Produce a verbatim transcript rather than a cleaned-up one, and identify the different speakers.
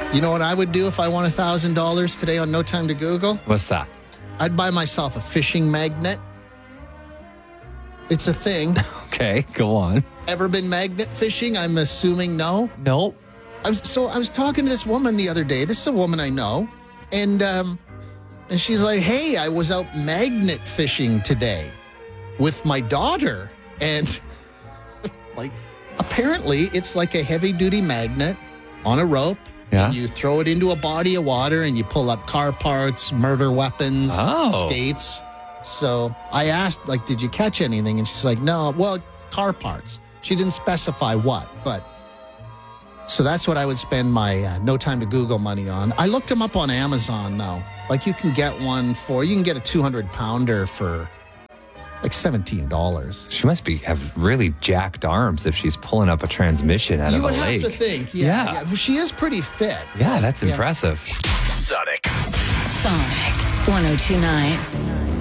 Speaker 1: You know what I would do if I won one thousand dollars today on No Time to Google?
Speaker 2: What's that?
Speaker 1: I'd buy myself a fishing magnet. It's a thing.
Speaker 2: Okay, go on.
Speaker 1: Ever been magnet fishing? I'm assuming no.
Speaker 2: Nope.
Speaker 1: I was, so I was talking to this woman the other day. This is a woman I know. And, um, and she's like, hey, I was out magnet fishing today with my daughter. And like, apparently it's like a heavy duty magnet on a rope.
Speaker 2: Yeah.
Speaker 1: And you throw it into a body of water and you pull up car parts, murder weapons,
Speaker 2: Oh.
Speaker 1: skates. So I asked, like, did you catch anything? And she's like, no, well, car parts. She didn't specify what, but so that's what I would spend my uh, No Time to Google money on. I looked them up on Amazon, though. Like, you can get one for, you can get a two hundred pounder for like seventeen dollars.
Speaker 2: She must be have really jacked arms if she's pulling up a transmission out
Speaker 1: You
Speaker 2: of a
Speaker 1: would
Speaker 2: lake.
Speaker 1: have to think, yeah,
Speaker 2: Yeah.
Speaker 1: yeah. Well, she is pretty fit.
Speaker 2: Yeah, that's
Speaker 1: Yeah.
Speaker 2: impressive.
Speaker 3: Sonic.
Speaker 4: Sonic one oh two point nine.